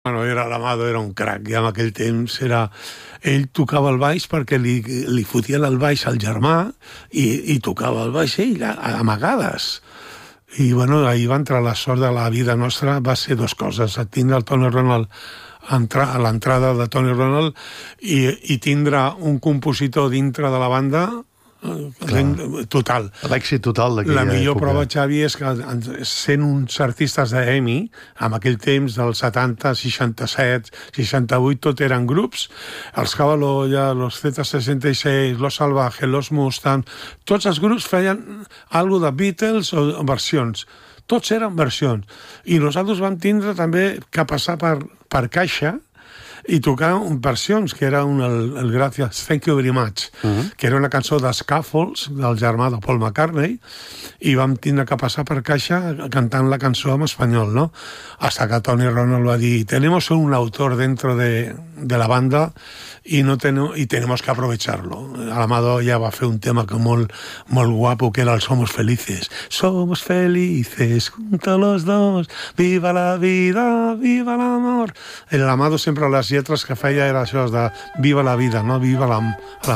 Bueno, l'Amado era un crac, i en aquell temps ell tocava el baix perquè li fotien el baix al germà i tocava el baix ell, a amagades. I, bueno, ahir va entrar la sort de la vida nostra, va ser dues coses, tindre el Tony Ronald a l'entrada de Tony Ronald i tindre un compositor dintre de la banda total. L'èxit total d'aquella època. La millor prova, Xavi, és que sent uns artistes d'EMI, en aquell temps dels 70, 67, 68, tot eren grups, els Caballoya, los Z66, los Salvaje, los Mustang, tots els grups feien alguna de Beatles o versions. Tots eren versions. I nosaltres vam tindre també que passar per caixa i tocar versions, que era el Gracias, Thank You Very Much, que era una cançó d'Scaffolds, del germà de Paul McCartney, i vam tindre que passar per caixa cantant la cançó en espanyol, ¿no? Hasta que Tony Ronald va dir, tenemos un autor dentro de la banda y tenemos que aprovecharlo. Amado ja va fer un tema que molt guapo, que era el Somos Felices. Somos felices juntos los dos, viva la vida, viva l'amor. El Amado sempre les lletres que feia era això de viva la vida, no? Viva la